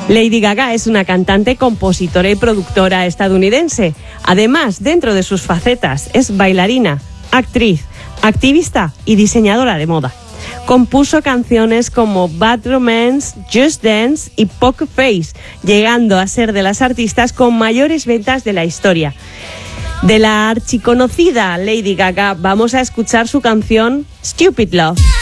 Lady Gaga es una cantante, compositora y productora estadounidense. Además, dentro de sus facetas, es bailarina, actriz, activista y diseñadora de moda. Compuso canciones como Bad Romance, Just Dance y Poker Face, llegando a ser de las artistas con mayores ventas de la historia. De la archiconocida Lady Gaga vamos a escuchar su canción Stupid Love.